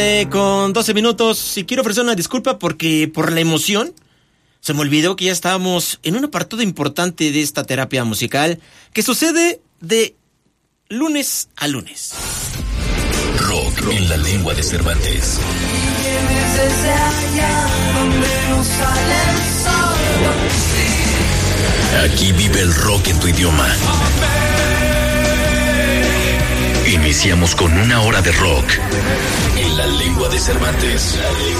Con 12 minutos y quiero ofrecer una disculpa porque por la emoción se me olvidó que ya estábamos en un apartado importante de esta terapia musical que sucede de lunes a lunes. Rock en la lengua de Cervantes. Aquí vive el rock en tu idioma. Iniciamos con una hora de rock en la lengua de Cervantes.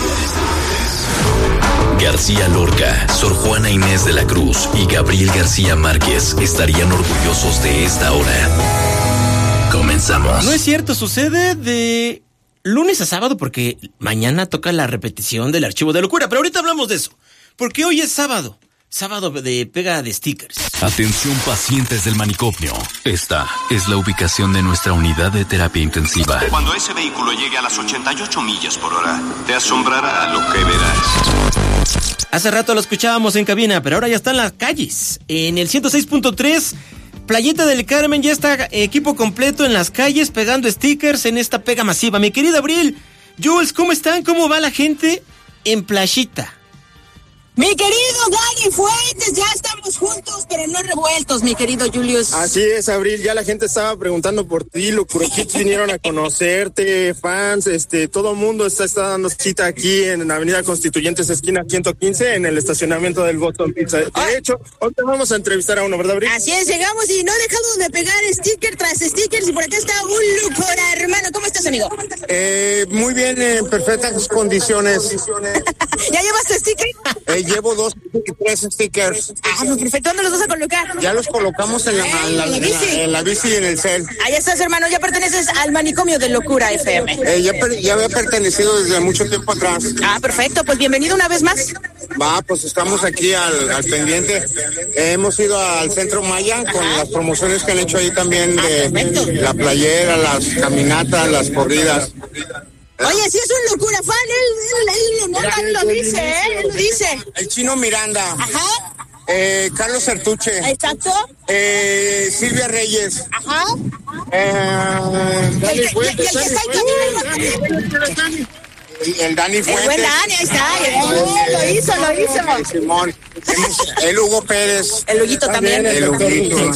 García Lorca, Sor Juana Inés de la Cruz y Gabriel García Márquez estarían orgullosos de esta hora. Comenzamos. No es cierto, sucede de lunes a sábado porque mañana toca la repetición del Archivo de Locura, pero ahorita hablamos de eso, porque hoy es sábado de pega de stickers. Atención pacientes del manicomio. Esta es la ubicación de nuestra unidad de terapia intensiva. Cuando ese vehículo llegue a las 88 millas por hora, te asombrará lo que verás. Hace rato lo escuchábamos en cabina, pero ahora ya está en las calles. En el 106.3, Playita del Carmen, ya está equipo completo en las calles pegando stickers en esta pega masiva. Mi querida Abril, Jules, ¿cómo están? ¿Cómo va la gente en Playita? Mi querido Dani Fuentes, ya estamos juntos, pero no revueltos, mi querido Julius. Así es, Abril, ya la gente estaba preguntando por ti, Locura Kids vinieron a conocerte, fans, todo el mundo está dando cita aquí en Avenida Constituyentes, esquina 115, en el estacionamiento del Boston Pizza. De hecho, hoy te vamos a entrevistar a uno, ¿verdad, Abril? Así es, llegamos y no dejamos de pegar sticker tras stickers, y por acá está un Locura, hermano. ¿Cómo estás, amigo? Muy bien, en perfectas condiciones. ¿Ya llevas tu sticker? Llevo 2 y 3 stickers. Pues perfecto. ¿Dónde los vas a colocar? Ya los colocamos en la bici y en el cel. Ahí estás, hermano. Ya perteneces al manicomio de Locura FM. Ya había pertenecido desde mucho tiempo atrás. Perfecto. Pues bienvenido una vez más. Pues estamos aquí al pendiente. Hemos ido al Centro Maya con las promociones que han hecho ahí también de la playera, las caminatas, las corridas. Oye, sí es un Locura fan, él lo dice, él lo dice. El Chino Miranda. Ajá. Carlos Sertuche. Exacto. Silvia Reyes. Ajá. Dani Fuentes. El Dani Fuentes. El buen Dani, ahí está. Lo hizo. Simón. El Hugo Pérez. El Huguito también. El Huguito.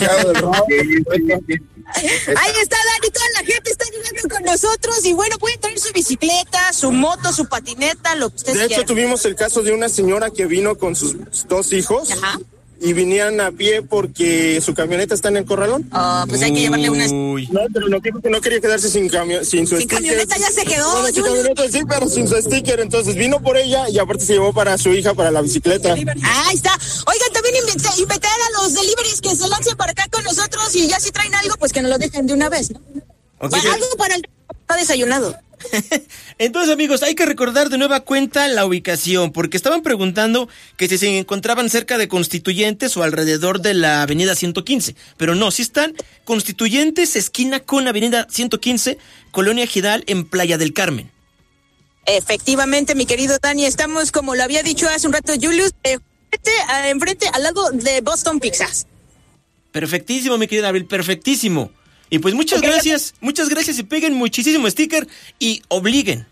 Ahí está Dani, toda la gente está llegando con nosotros y bueno, pueden traer su bicicleta, su moto, su patineta, lo que ustedes quieran. De hecho, tuvimos el caso de una señora que vino con sus 2 hijos. Ajá. Y vinían a pie porque su camioneta está en el corralón. Pues hay que llevarle una... No, pero no quería quedarse sin su sticker. Sin camioneta ya se quedó. Bueno, sin camioneta sí, pero sin su sticker. Entonces vino por ella y aparte se llevó para su hija para la bicicleta. Ahí está. Oigan, también invitar a los deliveries que se lancen para acá con nosotros y ya si traen algo, pues que nos lo dejen de una vez, ¿no? Okay. Algo para el... Está desayunado. Entonces, amigos, hay que recordar de nueva cuenta la ubicación, porque estaban preguntando que si se encontraban cerca de Constituyentes o alrededor de la avenida 115, pero no, sí están Constituyentes, esquina con avenida 115, Colonia Gidal, en Playa del Carmen. Efectivamente, mi querido Dani, estamos, como lo había dicho hace un rato Julius, enfrente, al lado de Boston Pizzas. Perfectísimo, mi querida Abril, perfectísimo. Y pues muchas gracias y peguen muchísimo sticker y obliguen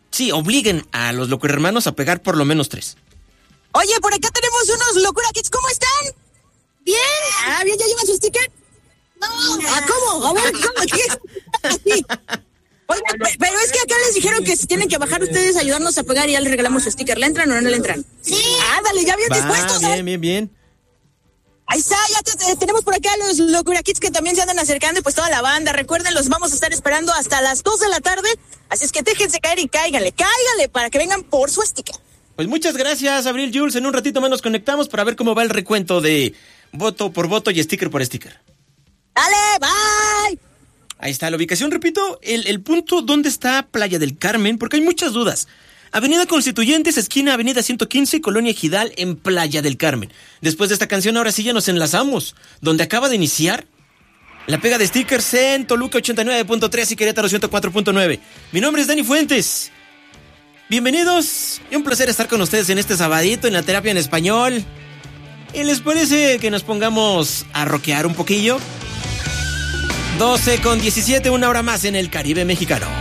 a los locurhermanos a pegar por lo menos 3. Oye, por acá tenemos unos Locura Kids, ¿cómo están? ¿Bien? ¿Bien? ¿Ya llevan su sticker? No. ¿Cómo? A ver, ¿cómo? ¿Qué? Oye, pero es que acá les dijeron que si tienen que bajar ustedes a ayudarnos a pegar y ya les regalamos su sticker. ¿Le entran o no le entran? Sí. Dale, ya bien dispuestos. Bien. Ahí está, ya tenemos por acá los Locura Kids que también se andan acercando y pues toda la banda, recuerden, los vamos a estar esperando hasta las 2 de la tarde, así es que déjense caer y cáiganle para que vengan por su sticker. Pues muchas gracias, Abril, Jules, en un ratito más nos conectamos para ver cómo va el recuento de voto por voto y sticker por sticker. Dale, bye. Ahí está la ubicación, repito, el punto donde está Playa del Carmen, porque hay muchas dudas. Avenida Constituyentes, esquina Avenida 115, Colonia Gidal, en Playa del Carmen. Después de esta canción, ahora sí ya nos enlazamos, donde acaba de iniciar la pega de stickers en Toluca 89.3 y Querétaro 104.9. Mi nombre es Dani Fuentes. Bienvenidos y un placer estar con ustedes en este sabadito en la terapia en español. ¿Y les parece que nos pongamos a rockear un poquillo? 12:17, una hora más en el Caribe mexicano.